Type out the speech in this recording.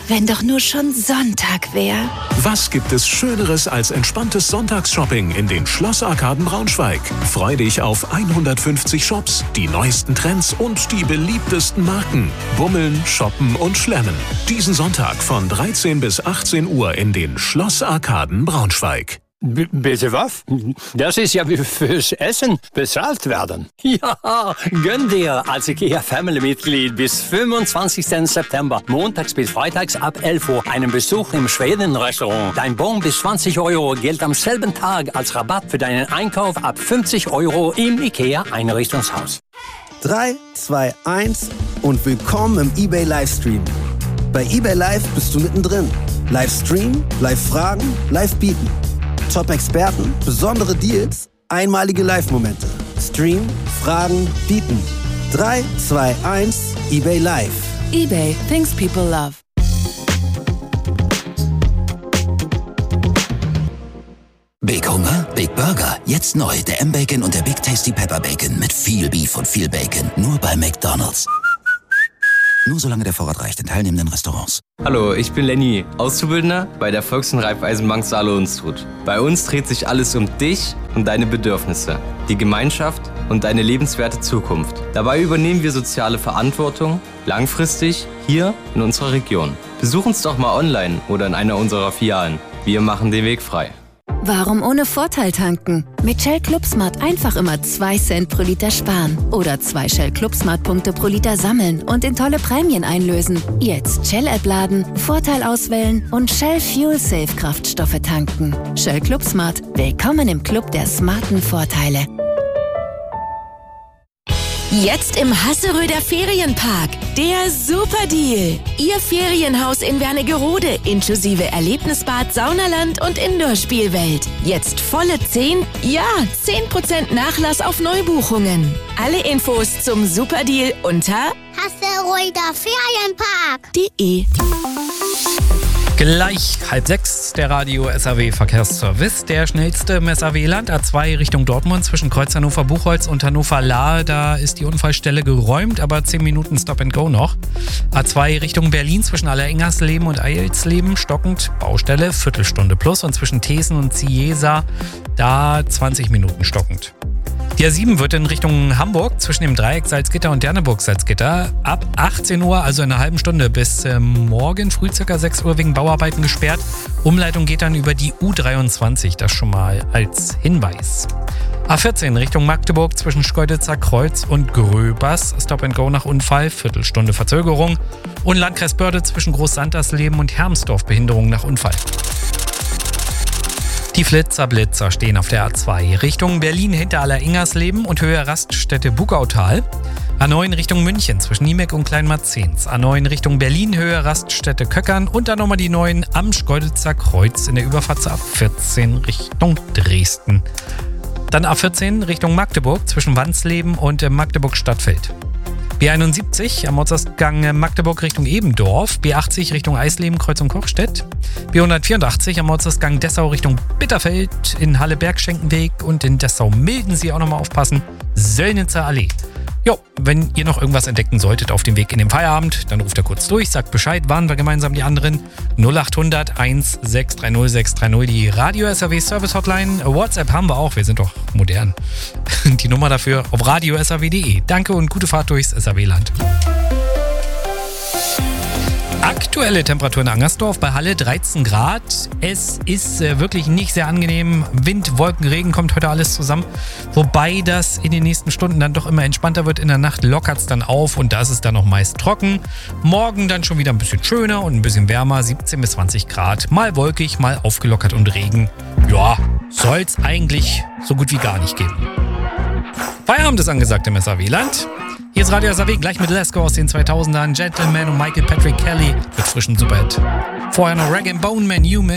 wenn doch nur schon Sonntag wäre. Was gibt es Schöneres als entspanntes Sonntagsshopping in den Schlossarkaden Braunschweig? Freu dich auf 150 Shops, die neuesten Trends und die beliebtesten Marken. Bummeln, shoppen und schlemmen. Diesen Sonntag von 13 bis 18 Uhr in den Schlossarkaden Braunschweig. Bitte was? Das ist ja wie fürs Essen bezahlt werden. Ja, gönn dir als IKEA-Family-Mitglied bis 25. September, montags bis freitags ab 11 Uhr, einen Besuch im Schweden-Restaurant. Dein Bon bis 20 Euro gilt am selben Tag als Rabatt für deinen Einkauf ab 50 Euro im IKEA-Einrichtungshaus. 3, 2, 1 und willkommen im eBay Livestream. Bei eBay Live bist du mittendrin. Livestream, Live-Fragen, Live-Bieten. Top-Experten, besondere Deals, einmalige Live-Momente. Stream, Fragen, bieten. 3, 2, 1, eBay Live. eBay, things people love. Big Hunger, Big Burger. Jetzt neu, der M-Bacon und der Big Tasty Pepper Bacon. Mit viel Beef und viel Bacon. Nur bei McDonald's. Nur solange der Vorrat reicht in teilnehmenden Restaurants. Hallo, ich bin Lenny, Auszubildender bei der Volks- und Raiffeisenbank Saale-Unstrut. Bei uns dreht sich alles um dich und deine Bedürfnisse, die Gemeinschaft und deine lebenswerte Zukunft. Dabei übernehmen wir soziale Verantwortung langfristig hier in unserer Region. Besuch uns doch mal online oder in einer unserer Filialen. Wir machen den Weg frei. Warum ohne Vorteil tanken? Mit Shell ClubSmart einfach immer 2 Cent pro Liter sparen. Oder 2 Shell ClubSmart-Punkte pro Liter sammeln und in tolle Prämien einlösen. Jetzt Shell-App laden, Vorteil auswählen und Shell Fuel Safe Kraftstoffe tanken. Shell ClubSmart. Willkommen im Club der smarten Vorteile. Jetzt im Hasseröder Ferienpark. Der Superdeal. Ihr Ferienhaus in Wernigerode inklusive Erlebnisbad, Saunaland und Indoor-Spielwelt. Jetzt volle 10% Nachlass auf Neubuchungen. Alle Infos zum Superdeal unter hasseröderferienpark.de. Gleich 5:30, der Radio SAW Verkehrsservice. Der schnellste im SAW-Land, A2 Richtung Dortmund zwischen Kreuz Hannover-Buchholz und Hannover-Lahr. Da ist die Unfallstelle geräumt, aber 10 Minuten Stop and Go noch. A2 Richtung Berlin zwischen Allerengersleben und Eilsleben stockend. Baustelle, Viertelstunde plus. Und zwischen Thesen und Ciesa, da 20 Minuten stockend. Die A7 wird in Richtung Hamburg zwischen dem Dreieck Salzgitter und Derneburg-Salzgitter ab 18 Uhr, also in einer halben Stunde bis morgen früh ca. 6 Uhr wegen Bauarbeiten gesperrt. Umleitung geht dann über die U23, das schon mal als Hinweis. A14 Richtung Magdeburg zwischen Schkeuditzer Kreuz und Gröbers. Stop and Go nach Unfall, Viertelstunde Verzögerung. Und Landkreis Börde zwischen Groß-Santersleben und Hermsdorf, Behinderung nach Unfall. Die Blitzer stehen auf der A2 Richtung Berlin hinter Allerengersleben und Höhe Raststätte Bugautal. A9 Richtung München zwischen Niemeck und Kleinmarzens. A9 Richtung Berlin, Höhe Raststätte Köckern und dann nochmal die 9 am Schkeuditzer Kreuz in der Überfahrt zur A14 Richtung Dresden. Dann A14 Richtung Magdeburg zwischen Wandsleben und Magdeburg-Stadtfeld. B71 am Ortsausgang Magdeburg Richtung Ebendorf, B80 Richtung Eisleben, Kreuzung Kochstedt, B184 am Ortsausgang Dessau Richtung Bitterfeld, in Halle-Berg-Schenkenweg und in Dessau-Mildensee auch nochmal aufpassen, Söllnitzer Allee. Jo, wenn ihr noch irgendwas entdecken solltet auf dem Weg in den Feierabend, dann ruft ihr kurz durch, sagt Bescheid, warnen wir gemeinsam die anderen. 0800 1630 630, die Radio SAW Service Hotline. WhatsApp haben wir auch, wir sind doch modern. Die Nummer dafür auf radiosaw.de. Danke und gute Fahrt durchs SAW-Land. Aktuelle Temperatur in Angersdorf, bei Halle 13 Grad. Es ist wirklich nicht sehr angenehm. Wind, Wolken, Regen, kommt heute alles zusammen. Wobei das in den nächsten Stunden dann doch immer entspannter wird. In der Nacht lockert es dann auf und da ist es dann noch meist trocken. Morgen dann schon wieder ein bisschen schöner und ein bisschen wärmer, 17 bis 20 Grad. Mal wolkig, mal aufgelockert und Regen. Ja, soll es eigentlich so gut wie gar nicht geben. Feierabend ist angesagt im SAW-Land. Hier ist Radio SAW gleich mit Lesko aus den 2000ern, Gentleman und Michael Patrick Kelly mit frischem Superhit. Vorher noch Rag & Bone Man Human.